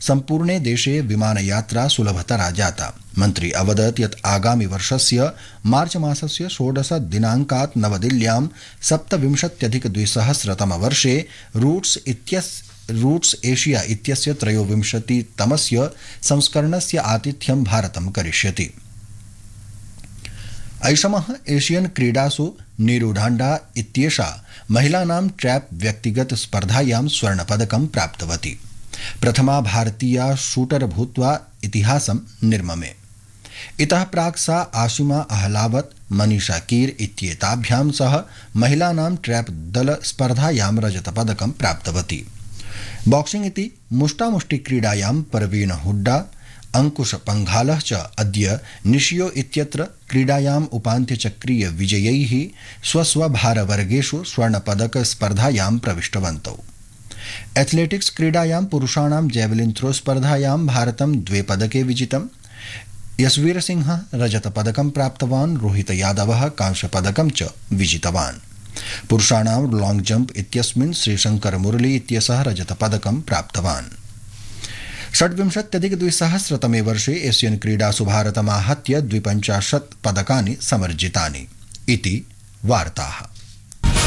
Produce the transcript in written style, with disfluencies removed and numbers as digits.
सम्पूर्णे देशे विमानयात्रा सुलभतरा जाता। मन्त्री अवदत् यत् आगामि वर्षस्य मार्च मासस्य 16 दिनाङ्कात् नवदिल्ल्यां 27,200 रूट्स एशिया इत्यस्य 23तमस्य संस्करणस्य आतिथ्यं भारतं करिष्यति। ऐषमः एशियन क्रीडासु नीरू ढाण्डा इत्येषा महिलानां ट्रैप व्यक्तिगत स्पर्धायां स्वर्णपदकं प्राप्तवती। प्रथमा भारतीया शूटर भूत्वा इतिहासं निर्ममे। इतः प्राक् सा आशिमा अहलावत मनीषा कीर इत्येताभ्यां सह महिलानां ट्रैप दल स्पर्धायां रजतपदकं प्राप्तवती। बॉक्सिंग इति मुष्टामुष्टि क्रीडायां परवीन हुड्डा अंकुश पंघालः च अद्य निशियो इत्यत्र क्रीडायाम् उपान्त्यचक्रीय विजयैः स्वस्वभारवर्गेषु स्वर्णपदक स्पर्धायां प्रविष्टवन्तौ। एथलेटिक्स क्रीडायां पुरुषाणां जैवलिन थ्रो स्पर्धायां भारतं 2 पदके विजितम्। यशवीर सिंहः रजतपदकं प्राप्तवान्, रोहित यादवः कांस्यपदकं च विजितवान्। पुरुषाणां लॉन्ग जंप इत्यस्मिन् श्रीशंकर मुरली इत्यसः रजतपदकं प्राप्तवान्। 26,200 वर्षे एशियन क्रीडासु भारतमाहत्य 52 पदकानि समर्जितानि इति वार्ताः।